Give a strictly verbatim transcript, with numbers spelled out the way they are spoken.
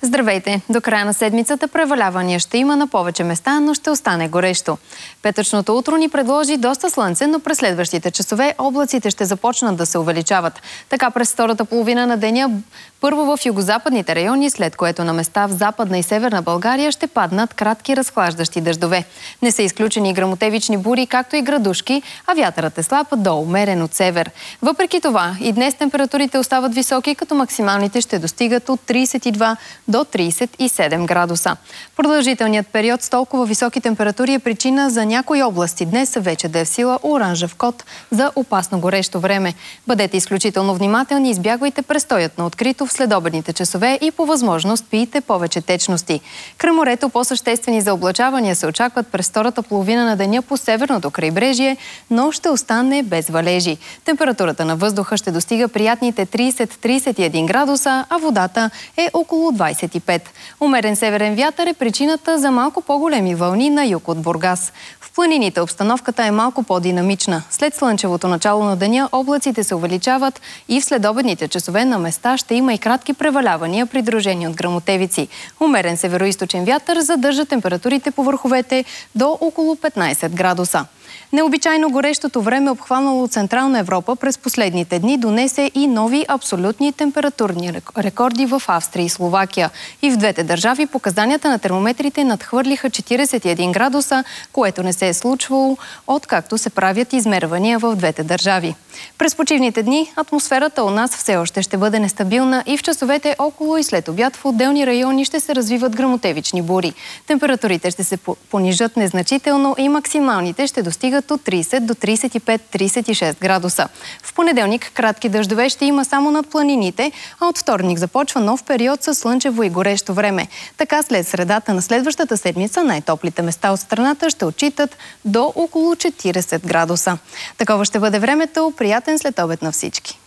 Здравейте! До края на седмицата превалявания ще има на повече места, но ще остане горещо. Петъчното утро ни предложи доста слънце, но през следващите часове облаците ще започнат да се увеличават. Така през втората половина на деня, първо в югозападните райони, след което на места в Западна и Северна България ще паднат кратки разхлаждащи дъждове. Не са изключени гръмотевични бури, както и градушки, а вятърът е слаб до умерен от север. Въпреки това, и днес температурите остават високи, като максималните ще достигат от тридесет и два до тридесет и седем градуса. Продължителният период с толкова високи температури е причина за някои области днес вече да е в сила оранжев код за опасно горещо време. Бъдете изключително внимателни, избягвайте престоят на открито в следобедните часове и по възможност пийте повече течности. Край морето по-съществени заоблачавания се очакват през втората половина на деня по северното крайбрежие, но ще остане без валежи. Температурата на въздуха ще достига приятните тридесет до тридесет и един градуса, а водата е около двадесет и пет. Умерен северен вятър е причината за малко по-големи вълни на юг от Бургас. В планините обстановката е малко по-динамична. След слънчевото начало на деня облаците се увеличават и в следобедните часове на места ще има и кратки превалявания, придружени от гръмотевици. Умерен североизточен вятър задържа температурите по върховете до около петнадесет градуса. Необичайно горещото време, обхванало Централна Европа през последните дни, донесе и нови абсолютни температурни рекорди в Австрия и Словакия. И в двете държави показанията на термометрите надхвърлиха четиридесет и един градуса, което не се е случвало откакто се правят измервания в двете държави. През почивните дни атмосферата у нас все още ще бъде нестабилна и в часовете около и след обяд в отделни райони ще се развиват гръмотевични бури. Температурите ще се понижат незначително и максималните ще достигат от тридесет до тридесет и пет до тридесет и шест градуса. В понеделник кратки дъждове ще има само над планините, а от вторник започва нов период със слънчево и горещо време. Така след средата на следващата седмица най-топлите места от страната ще отчитат до около четиридесет градуса. Такова ще бъде времето. Приятен следобед на всички!